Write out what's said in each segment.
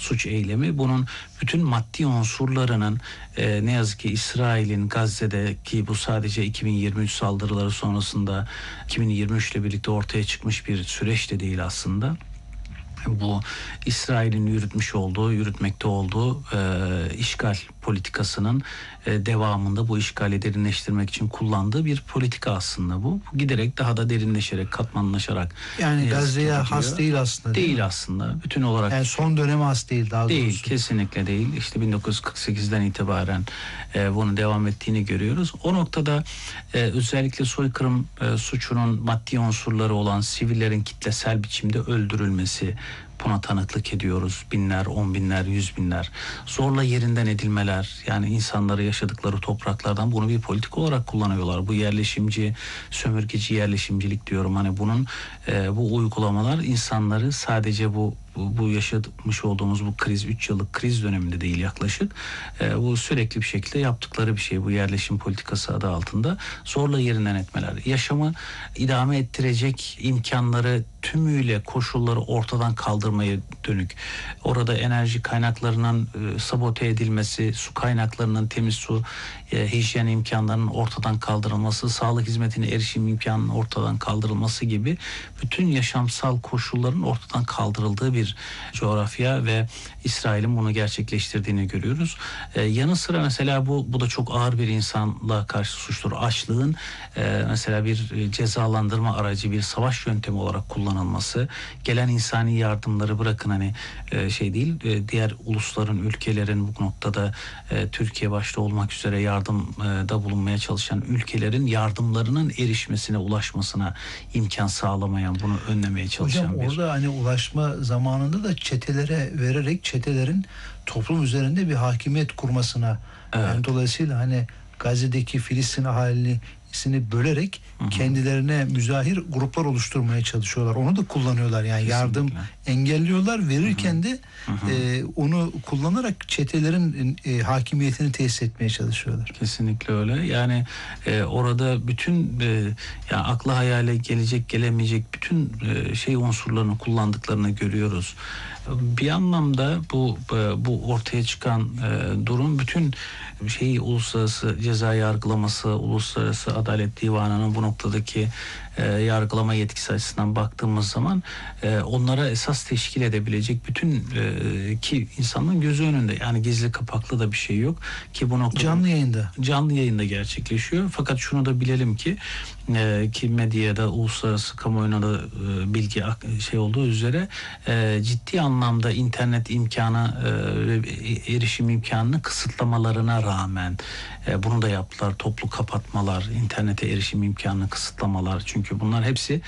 suç eylemi. Bunun bütün maddi unsurlarının ne yazık ki İsrail'in Gazze'deki bu sadece 2023 saldırıları sonrasında 2023 ile birlikte ortaya çıkmış bir süreç de değil aslında. Bu İsrail'in yürütmekte olduğu işgal politikasının devamında bu işgali derinleştirmek için kullandığı bir politika aslında bu. Giderek daha da derinleşerek, katmanlaşarak. Yani Gazze'ye has değil aslında. Değil aslında. Bütün olarak. Yani son döneme has değil daha doğrusu. Değil, kesinlikle değil. İşte 1948'den itibaren bunun devam ettiğini görüyoruz. O noktada özellikle soykırım suçunun maddi unsurları olan sivillerin kitlesel biçimde öldürülmesi, buna tanıklık ediyoruz. Binler, 10 binler, 100 binler. Zorla yerinden edilmeler, yani insanları yaşadıkları topraklardan bunu bir politik olarak kullanıyorlar. Bu yerleşimci, sömürgeci yerleşimcilik diyorum. Hani bunun bu uygulamalar insanları sadece bu yaşamış olduğumuz bu kriz, 3 yıllık kriz döneminde değil yaklaşık. Bu sürekli bir şekilde yaptıkları bir şey. Bu yerleşim politikası adı altında zorla yerinden etmeler. Yaşamı idame ettirecek imkanları tümüyle, koşulları ortadan kaldırmaya dönük. Orada enerji kaynaklarının sabote edilmesi, su kaynaklarının, temiz su, hijyen imkanlarının ortadan kaldırılması, sağlık hizmetine erişim imkanının ortadan kaldırılması gibi bütün yaşamsal koşulların ortadan kaldırıldığı bir coğrafya ve İsrail'in bunu gerçekleştirdiğini görüyoruz. Yanı sıra mesela bu da çok ağır bir insanla karşı suçtur. Açlığın mesela bir cezalandırma aracı, bir savaş yöntemi olarak kullanılması, gelen insani yardımları bırakın hani diğer ulusların, ülkelerin bu noktada Türkiye başta olmak üzere yardımda bulunmaya çalışan ülkelerin yardımlarının erişmesine, ulaşmasına imkan sağlamayan, bunu önlemeye çalışan Hocam, orada hani ulaşma zamanında da çetelere vererek çetelerin toplum üzerinde bir hakimiyet kurmasına, evet. Yani dolayısıyla hani Gazze'deki Filistin ahalisini bölerek kendilerine müzahir gruplar oluşturmaya çalışıyorlar. Onu da kullanıyorlar. Yani kesinlikle. Yardım engelliyorlar. Verirken de onu kullanarak çetelerin hakimiyetini tesis etmeye çalışıyorlar. Kesinlikle öyle. Yani orada bütün yani akla hayale gelemeyecek bütün unsurlarını kullandıklarını görüyoruz. Bir anlamda bu ortaya çıkan durum bütün uluslararası ceza yargılaması, uluslararası adalet divanının bu noktadaki yargılama yetkisi açısından baktığımız zaman onlara esas teşkil edebilecek bütün ki insanın gözü önünde, yani gizli kapaklı da bir şey yok ki bu noktada canlı yayında gerçekleşiyor. Fakat şunu da bilelim ki medyada, uluslararası kamuoyuna da bilgi olduğu üzere ciddi anlamda internet imkanı ve erişim imkanını kısıtlamalarına rağmen bunu da yaptılar. Toplu kapatmalar, internete erişim imkanını kısıtlamalar. Çünkü bunlar hepsi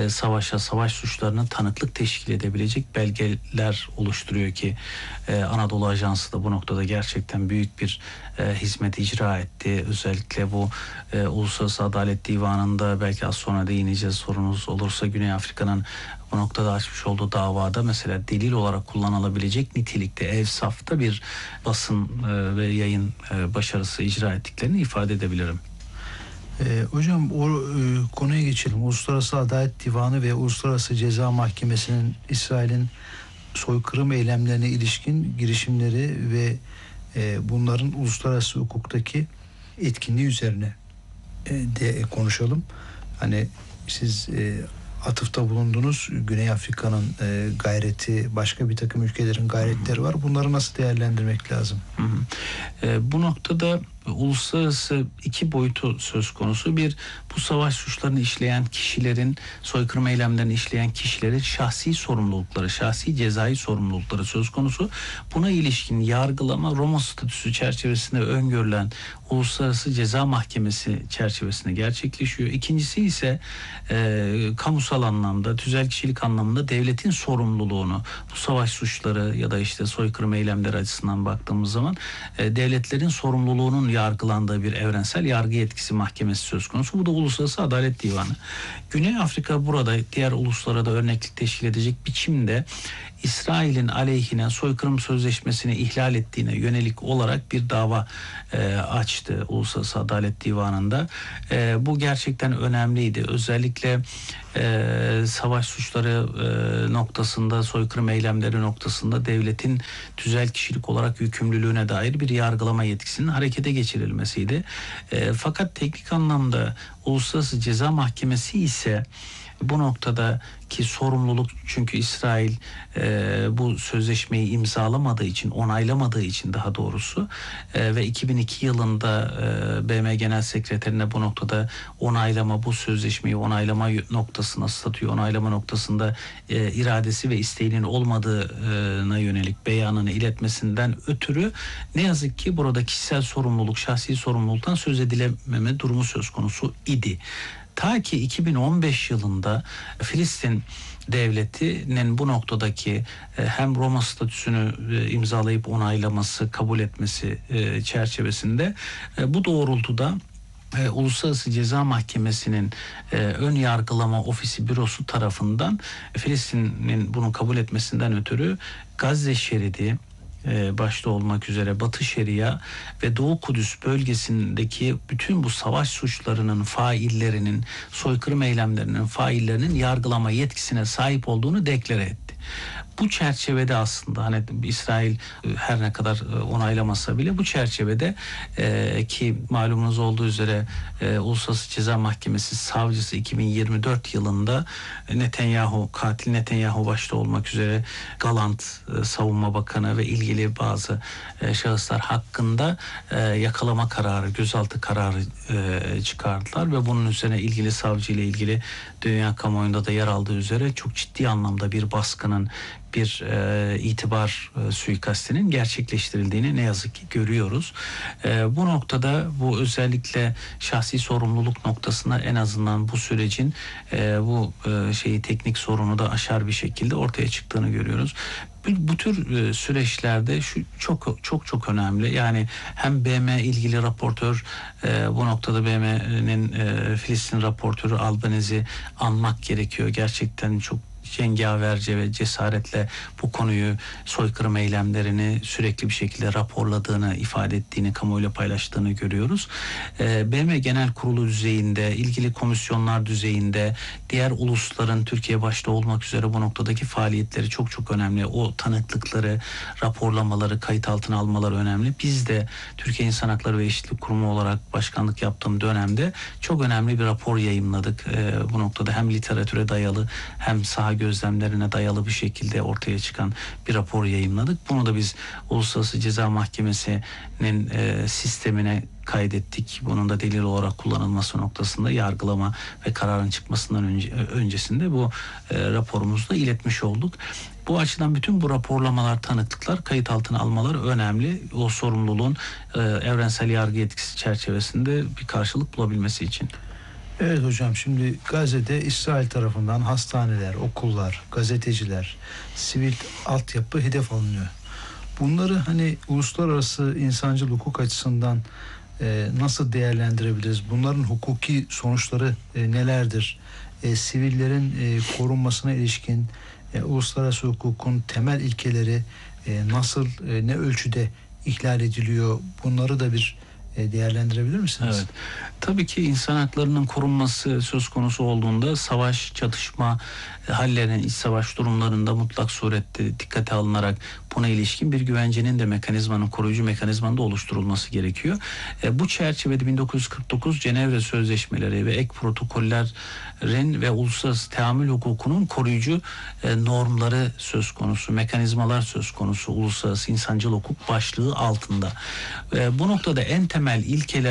savaş suçlarına tanıklık teşkil edebilecek belgeler oluşturuyor ki Anadolu Ajansı da bu noktada gerçekten büyük bir hizmet icra etti. Özellikle bu Uluslararası Adalet Divanı'nda, belki az sonra değineceğiz sorunuz olursa, Güney Afrika'nın bu noktada açmış olduğu davada mesela delil olarak kullanılabilecek nitelikte, evsafta bir basın ve yayın başarısı icra ettiklerini ifade edebilirim. Hocam konuya geçelim. Uluslararası Adalet Divanı ve Uluslararası Ceza Mahkemesi'nin İsrail'in soykırım eylemlerine ilişkin girişimleri ve bunların uluslararası hukuktaki etkinliği üzerine de konuşalım. Hani siz atıfta bulundunuz. Güney Afrika'nın gayreti, başka bir takım ülkelerin gayretleri var. Bunları nasıl değerlendirmek lazım? Bu noktada uluslararası iki boyutu söz konusu. Bir, bu savaş suçlarını işleyen kişilerin, soykırım eylemlerini işleyen kişilerin şahsi sorumlulukları, şahsi cezai sorumlulukları söz konusu. Buna ilişkin yargılama Roma Statüsü çerçevesinde öngörülen Uluslararası Ceza Mahkemesi çerçevesinde gerçekleşiyor. İkincisi ise kamusal anlamda, tüzel kişilik anlamında devletin sorumluluğunu, bu savaş suçları ya da soykırım eylemleri açısından baktığımız zaman devletlerin sorumluluğunun yargılandığı bir evrensel yargı yetkisi mahkemesi söz konusu. Bu da Uluslararası Adalet Divanı. Güney Afrika burada diğer uluslara da örneklik teşkil edecek biçimde İsrail'in aleyhine soykırım sözleşmesini ihlal ettiğine yönelik olarak bir dava açtı Uluslararası Adalet Divanı'nda. Bu gerçekten önemliydi. Özellikle savaş suçları noktasında, soykırım eylemleri noktasında devletin tüzel kişilik olarak yükümlülüğüne dair bir yargılama yetkisinin harekete geçirilmesiydi. Fakat teknik anlamda Uluslararası Ceza Mahkemesi ise bu noktadaki sorumluluk, çünkü İsrail bu sözleşmeyi imzalamadığı için, onaylamadığı için daha doğrusu ve 2002 yılında BM Genel Sekreterine bu noktada bu sözleşmeyi onaylama noktasına, statüyü onaylama noktasında iradesi ve isteğinin olmadığına yönelik beyanını iletmesinden ötürü ne yazık ki burada kişisel sorumluluk, şahsi sorumluluktan söz edilememe durumu söz konusu idi. Ta ki 2015 yılında Filistin devletinin bu noktadaki hem Roma statüsünü imzalayıp onaylaması, kabul etmesi çerçevesinde bu doğrultuda Uluslararası Ceza Mahkemesi'nin ön yargılama ofisi bürosu tarafından Filistin'in bunu kabul etmesinden ötürü Gazze şeridi başta olmak üzere Batı Şeria ve Doğu Kudüs bölgesindeki bütün bu savaş suçlarının faillerinin, soykırım eylemlerinin faillerinin yargılama yetkisine sahip olduğunu deklare etti. Bu çerçevede aslında hani İsrail her ne kadar onaylamasa bile bu çerçevede ki malumunuz olduğu üzere Uluslararası Ceza Mahkemesi savcısı 2024 yılında katil Netanyahu başta olmak üzere Galant Savunma Bakanı ve ilgili bazı şahıslar hakkında yakalama kararı, gözaltı kararı çıkardılar ve bunun üzerine ilgili savcı ile ilgili dünya kamuoyunda da yer aldığı üzere çok ciddi anlamda bir baskının, bir itibar suikastinin gerçekleştirildiğini ne yazık ki görüyoruz. Bu noktada bu özellikle şahsi sorumluluk noktasına en azından bu sürecin bu teknik sorunu da aşar bir şekilde ortaya çıktığını görüyoruz. Bu tür süreçlerde şu çok önemli. Yani hem BM ilgili raportör, bu noktada BM'nin Filistin raportörü Albanese anmak gerekiyor. Gerçekten çok cengaverce ve cesaretle bu konuyu, soykırım eylemlerini sürekli bir şekilde raporladığını, ifade ettiğini, kamuoyuyla paylaştığını görüyoruz. BM Genel Kurulu düzeyinde, ilgili komisyonlar düzeyinde, diğer ulusların Türkiye başta olmak üzere bu noktadaki faaliyetleri çok önemli. O tanıklıkları, raporlamaları, kayıt altına almaları önemli. Biz de Türkiye İnsan Hakları ve Eşitlik Kurumu olarak başkanlık yaptığım dönemde çok önemli bir rapor yayımladık. Bu noktada hem literatüre dayalı hem saha gözlemlerine dayalı bir şekilde ortaya çıkan bir rapor yayımladık. Bunu da biz Uluslararası Ceza Mahkemesi'nin sistemine kaydettik. Bunun da delil olarak kullanılması noktasında yargılama ve kararın çıkmasından öncesinde bu raporumuzu da iletmiş olduk. Bu açıdan bütün bu raporlamalar, tanıklıklar, kayıt altına almaları önemli. O sorumluluğun evrensel yargı yetkisi çerçevesinde bir karşılık bulabilmesi için. Evet hocam, şimdi Gazze'de İsrail tarafından hastaneler, okullar, gazeteciler, sivil altyapı hedef alınıyor. Bunları hani uluslararası insancıl hukuk açısından nasıl değerlendirebiliriz? Bunların hukuki sonuçları nelerdir? Sivillerin korunmasına ilişkin uluslararası hukukun temel ilkeleri nasıl, ne ölçüde ihlal ediliyor? Bunları da bir değerlendirebilir misiniz? Evet. Tabii ki insan haklarının korunması söz konusu olduğunda savaş, çatışma hallerinin, iç savaş durumlarında mutlak surette dikkate alınarak buna ilişkin bir güvencenin de koruyucu mekanizmanın da oluşturulması gerekiyor. Bu çerçevede 1949 Cenevre Sözleşmeleri ve ek protokollerin ve uluslararası teamül hukukunun koruyucu normları söz konusu, mekanizmalar söz konusu uluslararası insancıl hukuk başlığı altında. Bu noktada en temel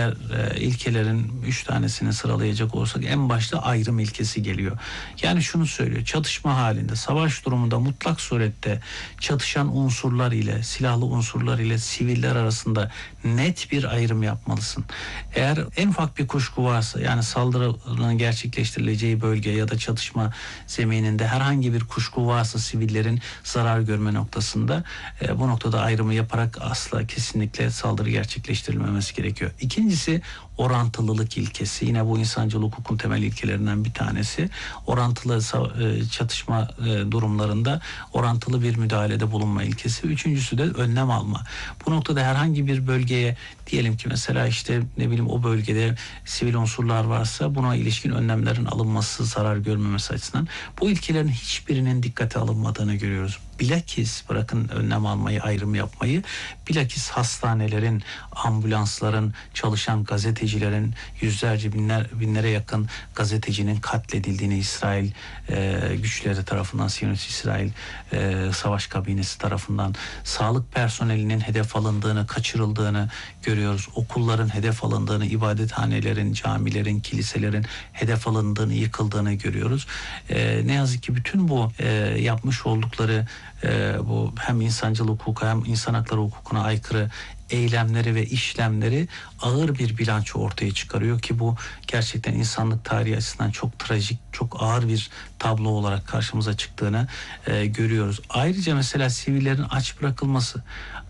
ilkelerin 3 tanesini sıralayacak olursak en başta ayrım ilkesi geliyor. Yani şunu söylüyor: çatışma halinde, savaş durumunda mutlak surette çatışan unsurlar ile, silahlı unsurlar ile siviller arasında net bir ayrım yapmalısın. Eğer en ufak bir kuşku varsa, yani saldırının gerçekleştirileceği bölge ya da çatışma zemininde herhangi bir kuşku varsa sivillerin zarar görme noktasında bu noktada ayrımı yaparak asla kesinlikle saldırı gerçekleştirilmemesi gerekiyor. İkincisi orantılılık ilkesi. Yine bu insancıl hukukun temel ilkelerinden bir tanesi. Orantılı çatışma durumlarında orantılı bir müdahalede bulunma ilkesi. Üçüncüsü de önlem alma. Bu noktada herhangi bir bölgeye, diyelim ki mesela işte ne bileyim o bölgede sivil unsurlar varsa buna ilişkin önlemlerin alınması, zarar görmemesi açısından bu ilkelerin hiçbirinin dikkate alınmadığını görüyoruz. Bilakis bırakın önlem almayı, ayrım yapmayı, bilakis hastanelerin, ambulansların, çalışan gazetecilerin, yüzlerce binlere yakın gazetecinin katledildiğini İsrail güçleri tarafından, Siyonist İsrail savaş kabinesi tarafından, sağlık personelinin hedef alındığını, kaçırıldığını görüyoruz. Okulların hedef alındığını, ibadethanelerin, camilerin, kiliselerin hedef alındığını, yıkıldığını görüyoruz. Ne yazık ki bütün bu yapmış oldukları bu hem insancıl hukuka hem insan hakları hukukuna aykırı eylemleri ve işlemleri ağır bir bilanço ortaya çıkarıyor ki bu gerçekten insanlık tarihi açısından çok trajik, çok ağır bir tablo olarak karşımıza çıktığını görüyoruz. Ayrıca mesela sivillerin aç bırakılması,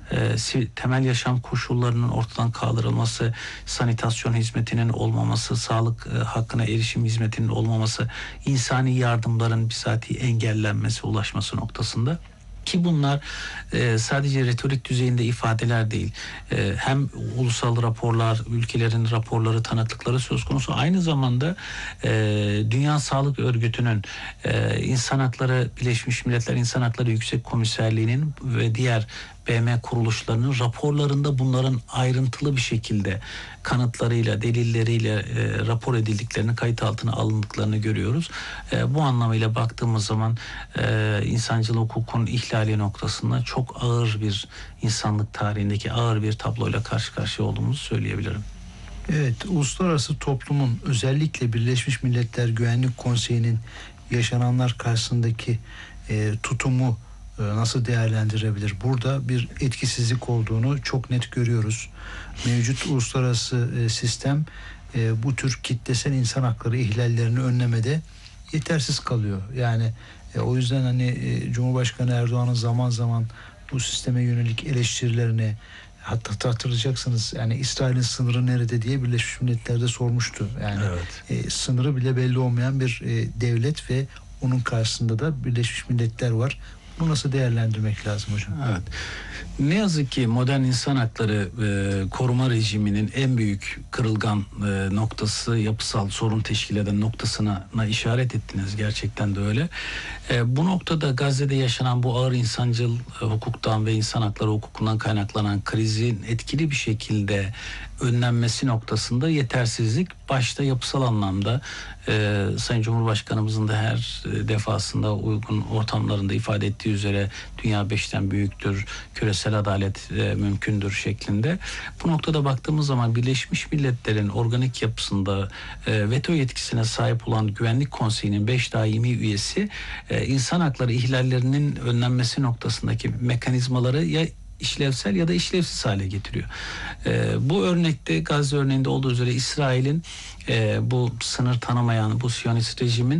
temel yaşam koşullarının ortadan kaldırılması, sanitasyon hizmetinin olmaması, sağlık hakkına erişim hizmetinin olmaması, insani yardımların bizatihi engellenmesi, ulaşması noktasında. Ki bunlar sadece retorik düzeyinde ifadeler değil. Hem ulusal raporlar, ülkelerin raporları, tanıklıkları söz konusu. Aynı zamanda Dünya Sağlık Örgütü'nün, İnsan Hakları, Birleşmiş Milletler İnsan Hakları Yüksek Komiserliği'nin ve diğer BM kuruluşlarının raporlarında bunların ayrıntılı bir şekilde kanıtlarıyla, delilleriyle rapor edildiklerini, kayıt altına alındıklarını görüyoruz. Bu anlamıyla baktığımız zaman insancıl hukukun ihlali noktasında çok ağır bir, insanlık tarihindeki ağır bir tabloyla karşı karşıya olduğumuzu söyleyebilirim. Evet, uluslararası toplumun, özellikle Birleşmiş Milletler Güvenlik Konseyi'nin yaşananlar karşısındaki tutumu nasıl değerlendirebilir? Burada bir etkisizlik olduğunu çok net görüyoruz. Mevcut uluslararası sistem bu tür kitlesel insan hakları ihlallerini önlemede yetersiz kalıyor. Yani o yüzden hani Cumhurbaşkanı Erdoğan'ın zaman zaman bu sisteme yönelik eleştirilerini, hatta hatırlayacaksınız, yani İsrail'in sınırı nerede diye Birleşmiş Milletler'de sormuştu. Yani evet. Sınırı bile belli olmayan bir devlet ve onun karşısında da Birleşmiş Milletler var. Bunu nasıl değerlendirmek lazım hocam? Evet. Ne yazık ki modern insan hakları koruma rejiminin en büyük kırılgan noktası, yapısal sorun teşkil eden noktasına işaret ettiniz. Gerçekten de öyle. Bu noktada Gazze'de yaşanan bu ağır insancıl hukuktan ve insan hakları hukukundan kaynaklanan krizin etkili bir şekilde önlenmesi noktasında yetersizlik başta yapısal anlamda Sayın Cumhurbaşkanımızın da her defasında uygun ortamlarında ifade ettiği üzere dünya 5'ten büyüktür, küresel adalet mümkündür şeklinde. Bu noktada baktığımız zaman Birleşmiş Milletler'in organik yapısında veto yetkisine sahip olan Güvenlik Konseyi'nin 5 daimi üyesi insan hakları ihlallerinin önlenmesi noktasındaki mekanizmaları ya işlevsel ya da işlevsiz hale getiriyor. Bu örnekte, Gazze örneğinde olduğu üzere İsrail'in bu sınır tanımayan bu Siyonist rejimin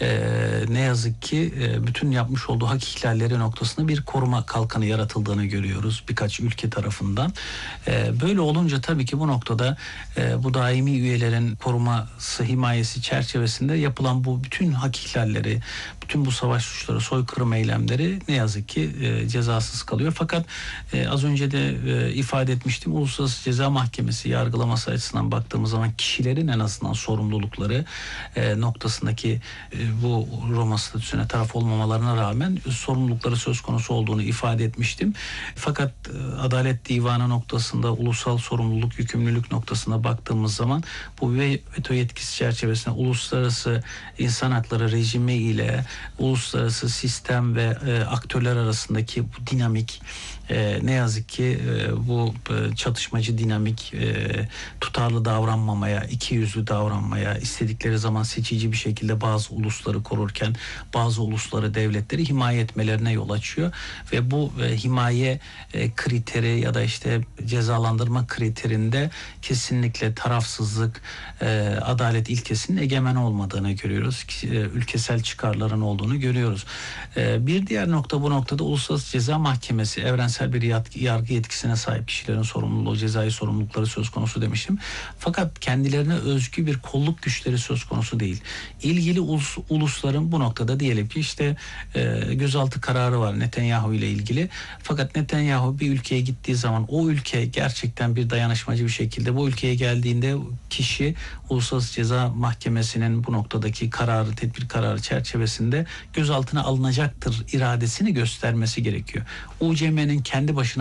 ne yazık ki bütün yapmış olduğu hak ihlalleri noktasında bir koruma kalkanı yaratıldığını görüyoruz birkaç ülke tarafından. Böyle olunca tabii ki bu noktada bu daimi üyelerin koruması, himayesi çerçevesinde yapılan bu bütün hak ihlalleri, bütün bu savaş suçları, soykırım eylemleri ne yazık ki cezasız kalıyor. Fakat az önce de ifade etmiştim, Uluslararası Ceza Mahkemesi yargılaması açısından baktığımız zaman kişilerin en azından sorumlulukları noktasındaki bu Roma Statüsü'ne taraf olmamalarına rağmen sorumlulukları söz konusu olduğunu ifade etmiştim. Fakat Adalet Divanı noktasında, ulusal sorumluluk, yükümlülük noktasına baktığımız zaman bu veto yetkisi çerçevesinde uluslararası insan hakları rejimi ile uluslararası sistem ve aktörler arasındaki bu dinamik, ne yazık ki bu çatışmacı dinamik, tutarlı davranmamaya, ikiyüzlü davranmaya, istedikleri zaman seçici bir şekilde bazı ulusları korurken bazı ulusları, devletleri himaye etmelerine yol açıyor ve bu himaye kriteri ya da işte cezalandırma kriterinde kesinlikle tarafsızlık, adalet ilkesinin egemen olmadığını görüyoruz. Ülkesel çıkarların olduğunu görüyoruz. Bir diğer nokta, bu noktada Uluslararası Ceza Mahkemesi evrensel evrensel bir yargı yetkisine sahip kişilerin sorumluluğu, cezai sorumlulukları söz konusu demiştim. Fakat kendilerine özgü bir kolluk güçleri söz konusu değil. İlgili ulusların bu noktada diyelim ki işte gözaltı kararı var Netanyahu ile ilgili. Fakat Netanyahu bir ülkeye gittiği zaman o ülke gerçekten bir dayanışmacı bir şekilde bu ülkeye geldiğinde kişi Uluslararası Ceza Mahkemesi'nin bu noktadaki kararı, tedbir kararı çerçevesinde gözaltına alınacaktır iradesini göstermesi gerekiyor. UCM'nin kendi başına